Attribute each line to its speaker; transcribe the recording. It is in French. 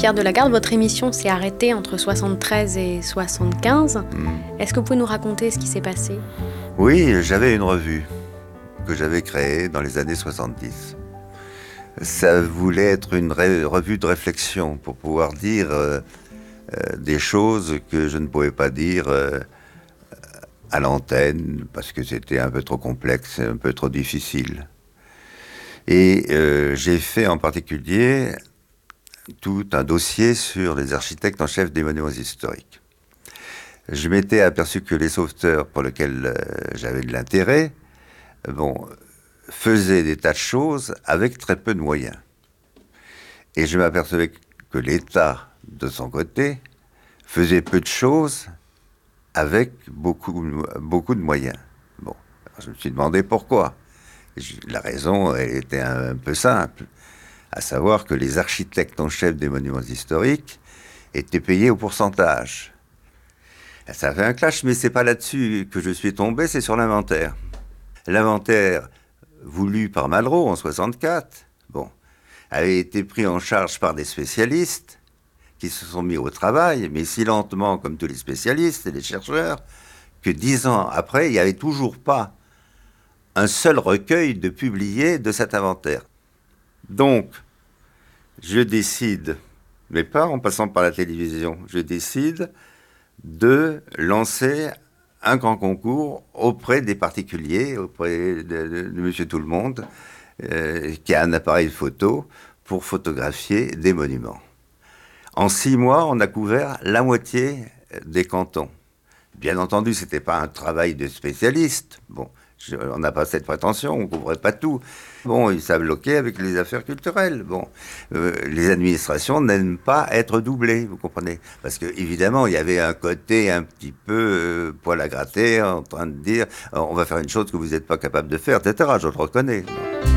Speaker 1: Pierre Delagarde, votre émission s'est arrêtée entre 73 et 75. Est-ce que vous pouvez nous raconter ce qui s'est passé ?
Speaker 2: Oui, j'avais une revue que j'avais créée dans les années 70. Ça voulait être une revue de réflexion pour pouvoir dire des choses que je ne pouvais pas dire à l'antenne parce que c'était un peu trop complexe, un peu trop difficile. Et j'ai fait en particulier tout un dossier sur les architectes en chef des monuments historiques. Je m'étais aperçu que les sauveteurs pour lesquels j'avais de l'intérêt, faisaient des tas de choses avec très peu de moyens. Et je m'apercevais que l'État, de son côté, faisait peu de choses avec beaucoup de moyens. Bon, alors je me suis demandé pourquoi. La raison, elle était un peu simple, à savoir que les architectes en chef des monuments historiques étaient payés au pourcentage. Ça fait un clash, mais c'est pas là-dessus que je suis tombé, c'est sur l'inventaire. L'inventaire voulu par Malraux en 64, avait été pris en charge par des spécialistes qui se sont mis au travail, mais si lentement comme tous les spécialistes et les chercheurs, que 10 ans après, il n'y avait toujours pas un seul recueil de publié de cet inventaire. Donc, je décide, mais pas en passant par la télévision, je décide de lancer un grand concours auprès des particuliers, auprès de Monsieur Tout-le-Monde, qui a un appareil photo pour photographier des monuments. En 6 mois, on a couvert la moitié des cantons. Bien entendu, ce n'était pas un travail de spécialiste. On n'a pas cette prétention, on ne couvrait pas tout. Ça bloquait avec les affaires culturelles. Les administrations n'aiment pas être doublées, vous comprenez ? Parce qu'évidemment, il y avait un côté un petit peu poil à gratter, en train de dire on va faire une chose que vous n'êtes pas capable de faire, etc. Je le reconnais.